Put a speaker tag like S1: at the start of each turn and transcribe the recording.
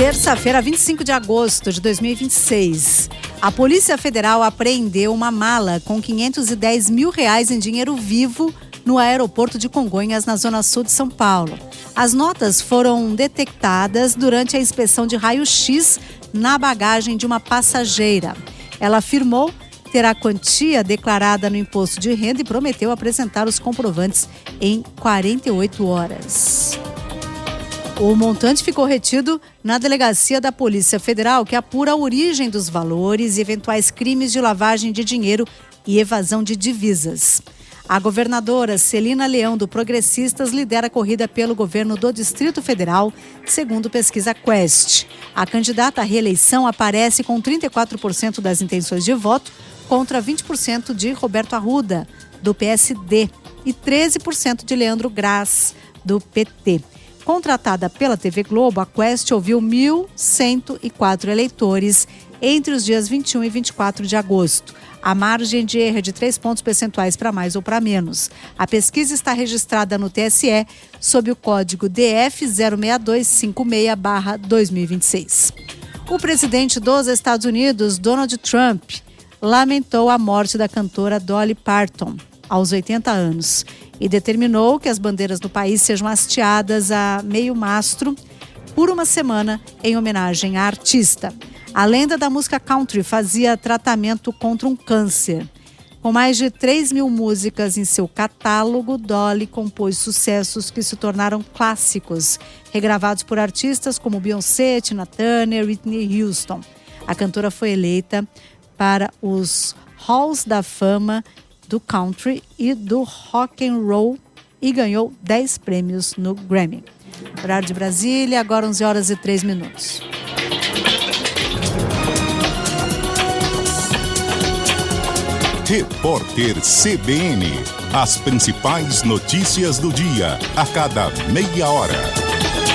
S1: Terça-feira, 25 de agosto de 2026. A Polícia Federal apreendeu uma mala com R$510 mil em dinheiro vivo no aeroporto de Congonhas, na zona sul de São Paulo. As notas foram detectadas durante a inspeção de raio-x na bagagem de uma passageira. Ela afirmou ter a quantia declarada no imposto de renda e prometeu apresentar os comprovantes em 48 horas. O montante ficou retido na delegacia da Polícia Federal, que apura a origem dos valores e eventuais crimes de lavagem de dinheiro e evasão de divisas. A governadora Celina Leão, do Progressistas, lidera a corrida pelo governo do Distrito Federal, segundo pesquisa Quest. A candidata à reeleição aparece com 34% das intenções de voto, contra 20% de Roberto Arruda, do PSD, e 13% de Leandro Graz, do PT. Contratada pela TV Globo, a Quest ouviu 1.104 eleitores entre os dias 21 e 24 de agosto. A margem de erro é de 3 pontos percentuais para mais ou para menos. A pesquisa está registrada no TSE sob o código DF 06256/2026. O presidente dos Estados Unidos, Donald Trump, lamentou a morte da cantora Dolly Parton, aos 80 anos, e determinou que as bandeiras do país sejam hasteadas a meio mastro por uma semana em homenagem à artista. A lenda da música country fazia tratamento contra um câncer. Com mais de 3 mil músicas em seu catálogo, Dolly compôs sucessos que se tornaram clássicos, regravados por artistas como Beyoncé, Tina Turner e Whitney Houston. A cantora foi eleita para os Halls da Fama do Country e do Rock and Roll e ganhou 10 prêmios no Grammy. Horário de Brasília, agora 11h03.
S2: Repórter CBN. As principais notícias do dia, a cada meia hora.